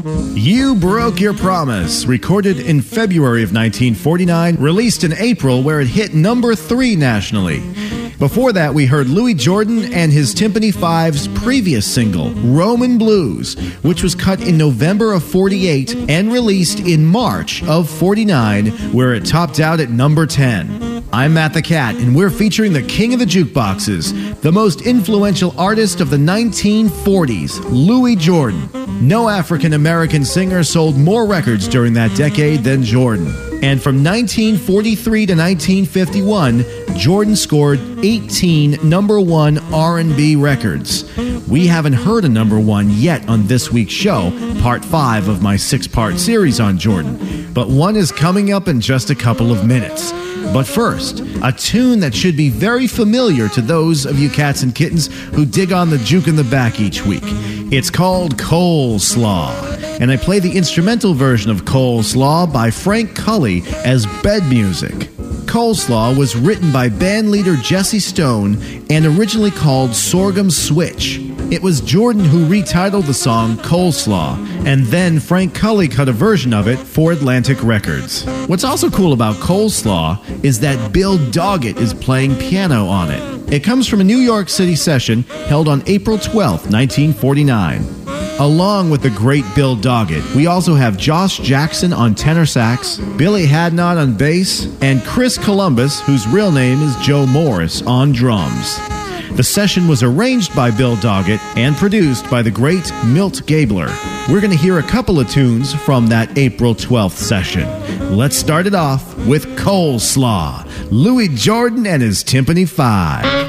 You Broke Your Promise, recorded in February of 1949, released in April where it hit number 3 nationally. Before that, we heard Louis Jordan and his Tympany Five's previous single, Roman Blues, which was cut in November of 48 and released in March of 49, where it topped out at number 10. I'm Matt the Cat, and we're featuring the king of the jukeboxes, the most influential artist of the 1940s, Louis Jordan. No African-American singer sold more records during that decade than Jordan. And from 1943 to 1951, Jordan scored 18 number 1 R&B records. We haven't heard a number 1 yet on this week's show, part 5 of my 6-part series on Jordan, but one is coming up in just a couple of minutes. But first, a tune that should be very familiar to those of you cats and kittens who dig on the juke in the back each week. It's called Coleslaw, and I play the instrumental version of Coleslaw by Frank Cully as bed music. Coleslaw was written by bandleader Jesse Stone and originally called Sorghum Switch. It was Jordan who retitled the song Coleslaw, and then Frank Cully cut a version of it for Atlantic Records. What's also cool about Coleslaw is that Bill Doggett is playing piano on it. It comes from a New York City session held on April 12, 1949. Along with the great Bill Doggett, we also have Josh Jackson on tenor sax, Billy Hadnot on bass, and Chris Columbus, whose real name is Joe Morris, on drums. The session was arranged by Bill Doggett and produced by the great Milt Gabler. We're going to hear a couple of tunes from that April 12th session. Let's start it off with Coleslaw, Louis Jordan and his Tympany Five.